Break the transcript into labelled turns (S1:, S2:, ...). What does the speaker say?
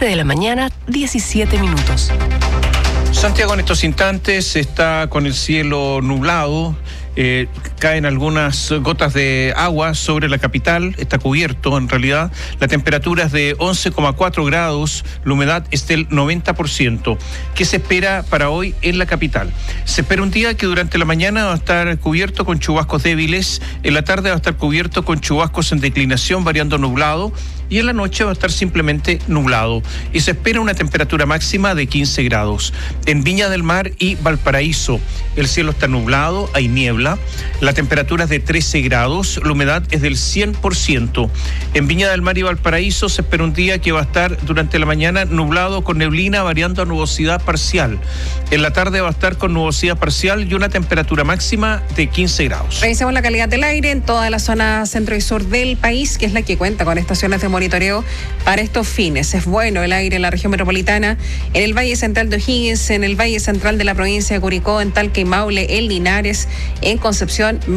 S1: de la mañana, 17 minutos.
S2: Santiago en estos instantes está con el cielo nublado. Caen algunas gotas de agua sobre la capital, está cubierto en realidad. La temperatura es de 11,4 grados, la humedad es del 90%. ¿Qué se espera para hoy en la capital? Se espera un día que durante la mañana va a estar cubierto con chubascos débiles, en la tarde va a estar cubierto con chubascos en declinación, variando nublado, y en la noche va a estar simplemente nublado. Y se espera una temperatura máxima de 15 grados. En Viña del Mar y Valparaíso, el cielo está nublado, hay niebla. La temperatura es de 13 grados, la humedad es del 100%. En Viña del Mar y Valparaíso se espera un día que va a estar durante la mañana nublado con neblina variando a nubosidad parcial. En la tarde va a estar con nubosidad parcial y una temperatura máxima de 15 grados.
S3: Revisamos la calidad del aire en toda la zona centro y sur del país, que es la que cuenta con estaciones de monitoreo para estos fines. Es bueno el aire en la región metropolitana, en el Valle Central de O'Higgins, en el Valle Central de la provincia de Curicó, en Talca y Maule, en Linares, en Concepción,